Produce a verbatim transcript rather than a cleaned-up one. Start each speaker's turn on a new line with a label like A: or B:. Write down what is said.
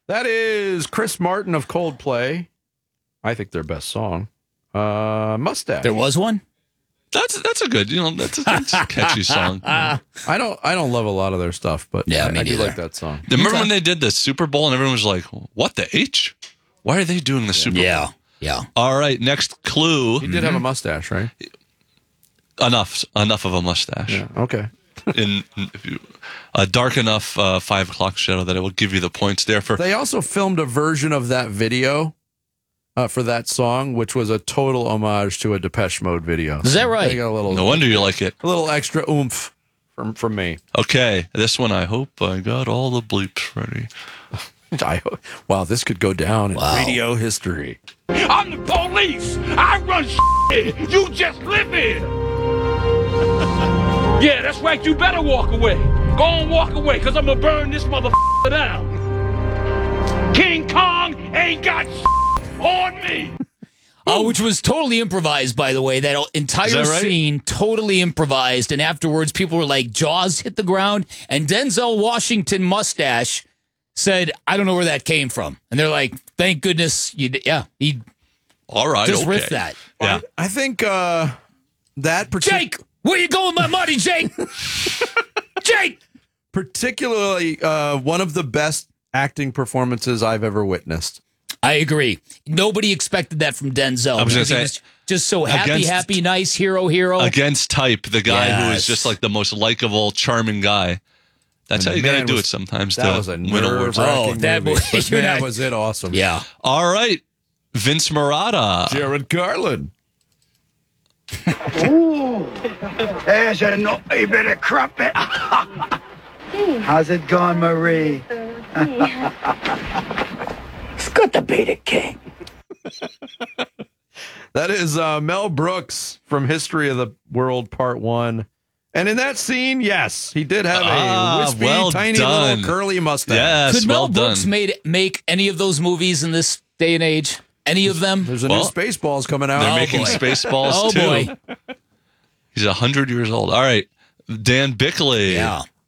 A: That is Chris Martin of Coldplay. I think their best song. Uh, Mustache.
B: There was one?
C: That's that's a good, you know, that's a, that's a catchy song.
A: I don't I don't love a lot of their stuff, but
B: yeah,
A: I,
B: me
A: I do
B: neither.
A: like that song.
C: Remember when they did the Super Bowl and everyone was like, what the H? Why are they doing the Super Bowl?
B: Yeah, yeah.
C: All right, next clue.
A: He did have a mustache, right?
C: Enough, enough of a mustache.
A: Yeah, okay.
C: in, in if you, a dark enough uh, five o'clock shadow that it will give you the points there for.
A: They also filmed a version of that video uh, for that song, which was a total homage to a Depeche Mode video.
B: Is that right?
A: They got a little,
C: No wonder you like it.
A: a little extra oomph from from me.
C: Okay, this one I hope I got all the bleeps ready.
A: I, wow, this could go down in
B: Wow.
A: radio history.
D: I'm the police. I run shit. You just live here. Yeah, that's right. You better walk away. Go on, walk away, because I'm going to burn this motherfucker down. King Kong ain't got shit on me.
B: Oh, which was totally improvised, by the way. That entire
C: Is that right?
B: scene, totally improvised. And afterwards, people were like, Jaws hit the ground. And Denzel Washington mustache said, I don't know where that came from. And they're like, thank goodness. You, yeah, he
C: All right,
B: just
C: okay.
B: riffed that.
C: Yeah.
A: I think uh, that particular.
B: Jake, where you going with my money, Jake? Jake!
A: particularly uh, one of the best acting performances I've ever witnessed.
B: I agree. Nobody expected that from Denzel.
C: I was gonna
B: because he
C: say,
B: was just so happy,
C: against-
B: happy, nice, hero, hero.
C: Against type, the guy who is
B: Yes.
C: just like the most likable, charming guy. That's
A: And
C: how you got to
A: man,
C: do
A: was-
C: it sometimes.
A: That
C: to
A: was a
C: win awards.
A: nerve-wracking
B: Oh, that
A: movie.
B: was-
A: But
B: you're
A: man,
B: not-
A: was it awesome.
B: Yeah.
C: All right, Vince Murata.
A: Jared Garland.
E: Ooh, there's a naughty bit of crumpet. How's it going, Marie? It's good to be the king.
A: That is uh, Mel Brooks from History of the World Part One. And in that scene, yes, he did have a
C: Ah,
A: wispy,
C: well
A: tiny
C: done.
A: little curly mustache.
C: Yes,
B: Could
C: well
B: Mel Brooks
C: done.
B: made make any of those movies in this day and age? Any of them?
A: There's a
C: Well,
A: new Spaceballs coming out.
C: They're
B: Oh,
C: making
B: boy.
C: Spaceballs
B: Oh,
C: too.
B: boy.
C: He's a hundred years old. All right, Dan Bickley.
B: Yeah.